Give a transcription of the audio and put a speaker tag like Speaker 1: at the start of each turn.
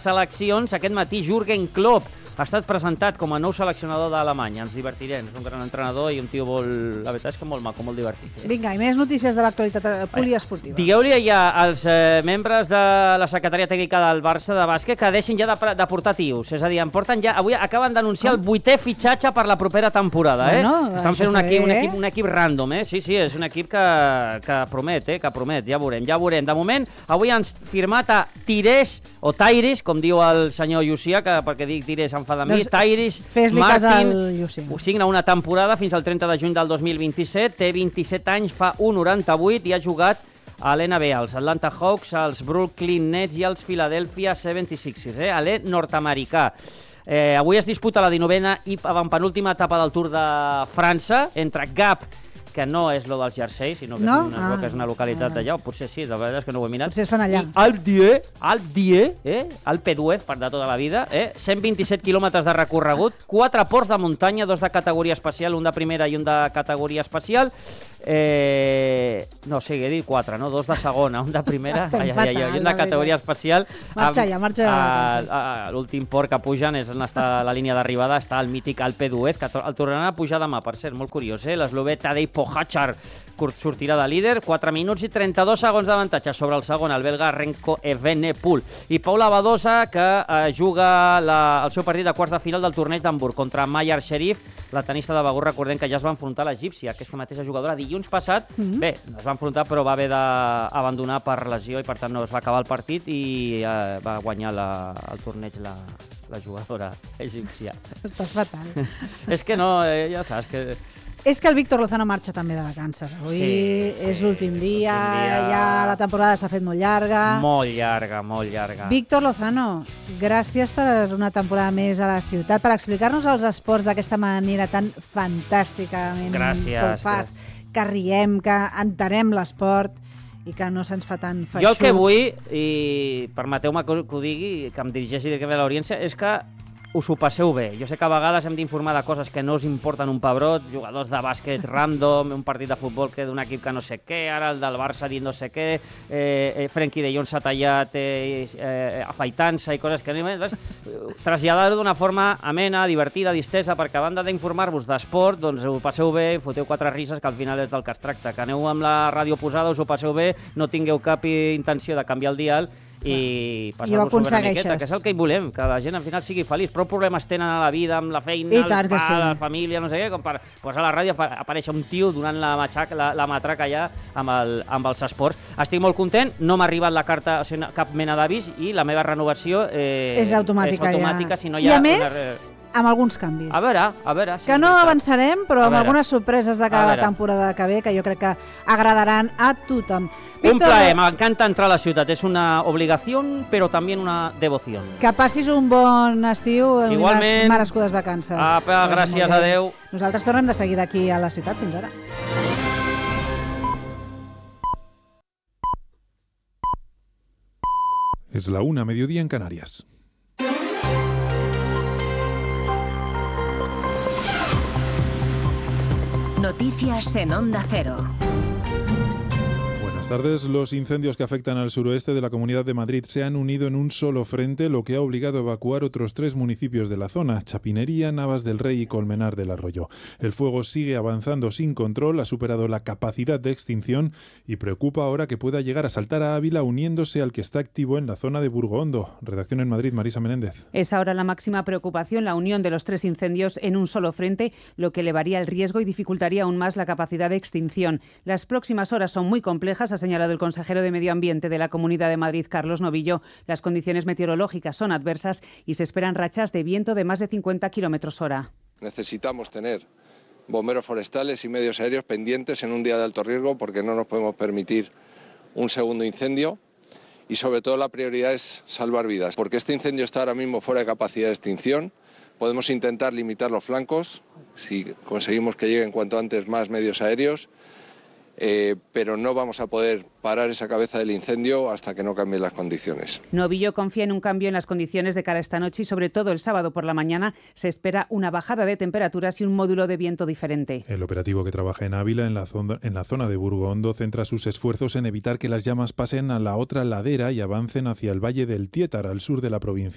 Speaker 1: seleccions, aquest matí Jürgen Klopp ha estat presentat com a nou seleccionador d'Alemanya. Ens divertirem, és un gran entrenador i un tio la veritat és que molt maco, molt divertit.
Speaker 2: Vinga, i més notícies de l'actualitat poliesportiva.
Speaker 1: Digueu-li ja als membres de la secretaria tècnica del Barça de bàsquet que deixin ja de portar tios. És a dir, avui acaben d'anunciar el 8è fitxatge per la propera temporada. Estan fent un equip random. Sí, és un equip que promet, ja veurem. De moment, avui han firmat a Tyrese, com diu el senyor Llucia, perquè dic Tyrese em fa de mi, Tyrese Martin, signa una temporada fins al 30 de juny del 2027, té 27 anys, fa 1,98 i ha jugat a l'NBA, als Atlanta Hawks, als Brooklyn Nets i als Philadelphia 76ers, a l'E nord-americà. Avui es disputa la 19a i avantpenúltima etapa del Tour de França, entre Gap, que no és lo dels jerseis, sinó que és una localitat d'allà, o potser sí, la veritat és que no ho he mirat.
Speaker 2: Potser es fan allà.
Speaker 1: I Alpe d'Huez, per de tota la vida, 127 quilòmetres de recorregut, 4 ports de muntanya, 2 de categoria especial, un de primera i un de categoria especial. No, sí, he dit 4, no? 2 de segona, un de primera i un de categoria especial.
Speaker 2: Marxa.
Speaker 1: L'últim port que pugen és on està la línia d'arribada, està el mític Alpe d'Huez, que el tornaran a pujar demà, per cert, molt curiós, l'eslové Tadej Pogačar sortirà de líder, 4 minuts i 32 segons d'avantatge sobre el segon, el belga Remco Evenepoel. I Paula Badosa, que juga el seu partit de quarts de final del torneig d'Hamburg contra Mayar Sherif, la tenista de Begur, recordem que ja es va enfrontar a l'egípcia, aquesta mateixa jugadora, dilluns passat. Bé, es va enfrontar però va haver d'abandonar per lesió i per tant no es va acabar el partit i va guanyar el torneig la jugadora egípcia.
Speaker 2: Estàs fatal.
Speaker 1: És que no, ja saps que...
Speaker 2: És que el Víctor Lozano marxa també de vacances. Avui és l'últim dia, ja la temporada s'ha fet molt llarga.
Speaker 1: Molt llarga.
Speaker 2: Víctor Lozano, gràcies per una temporada més a la ciutat, per explicar-nos els esports d'aquesta manera tan fantàsticament com fas, que riem, que entenem l'esport i que no se'ns fa tan feixuc.
Speaker 1: Jo el que vull, i permeteu-me que ho digui, que em dirigeixi directament a l'audiència, és que us ho passeu bé. Jo sé que a vegades hem d'informar de coses que no us importen un pebrot, jugadors de bàsquet random, un partit de futbol que d'un equip que no sé què, ara el del Barça dit no sé què, Frenkie de Jong s'ha tallat afaitant-se i coses que no... Traslladar-ho d'una forma amena, divertida, distesa, perquè a banda d'informar-vos d'esport, doncs ho passeu bé, foteu 4 risses, que al final és del que es tracta. Que aneu amb la ràdio posada, us ho passeu bé, no tingueu cap intenció de canviar el dial i passar-vos una miqueta, que és el que hi volem, que la gent al final sigui feliç. Prou problemes tenen a la vida, amb la feina, la família, no sé què, com per posar a la ràdio aparèixer un tio donant la matraca allà amb els esports. Estic molt content, no m'ha arribat la carta, o sigui, cap mena d'avís, i la meva renovació és automàtica si no hi ha...
Speaker 2: I a més, amb alguns canvis.
Speaker 1: A veure...
Speaker 2: Que no avançarem, però amb algunes sorpreses de cada temporada que ve, que jo crec que agradaran a tothom.
Speaker 1: Un plaer, m'encanta entrar a la ciutat. És una obligació, però també una devoció.
Speaker 2: Que passis un bon estiu i unes merescudes vacances.
Speaker 1: Apa, gràcies, adeu.
Speaker 2: Nosaltres tornem de seguida aquí a la ciutat. Fins ara.
Speaker 3: Es la 1:00 mediodía en Canarias.
Speaker 4: Noticias en Onda Cero.
Speaker 3: Buenas tardes. Los incendios que afectan al suroeste de la Comunidad de Madrid se han unido en un solo frente, lo que ha obligado a evacuar otros 3 municipios de la zona: Chapinería, Navas del Rey y Colmenar del Arroyo. El fuego sigue avanzando sin control, ha superado la capacidad de extinción y preocupa ahora que pueda llegar a saltar a Ávila, uniéndose al que está activo en la zona de Burgohondo. Redacción en Madrid, Marisa Menéndez.
Speaker 5: Es ahora la máxima preocupación la unión de los 3 incendios en un solo frente, lo que elevaría el riesgo y dificultaría aún más la capacidad de extinción. Las próximas horas son muy complejas, ha señalado el consejero de Medio Ambiente de la Comunidad de Madrid, Carlos Novillo. Las condiciones meteorológicas son adversas y se esperan rachas de viento de más de 50 km/h.
Speaker 6: Necesitamos tener bomberos forestales y medios aéreos pendientes en un día de alto riesgo, porque no nos podemos permitir un segundo incendio, y sobre todo la prioridad es salvar vidas, porque este incendio está ahora mismo fuera de capacidad de extinción. Podemos intentar limitar los flancos si conseguimos que lleguen cuanto antes más medios aéreos, pero no vamos a poder parar esa cabeza del incendio hasta que no cambien las condiciones.
Speaker 5: Novillo confía en un cambio en las condiciones de cara a esta noche y sobre todo el sábado por la mañana se espera una bajada de temperaturas y un módulo de viento diferente.
Speaker 3: El operativo que trabaja en Ávila, en la zona de Burgohondo, centra sus esfuerzos en evitar que las llamas pasen a la otra ladera y avancen hacia el valle del Tiétar, al sur de la provincia.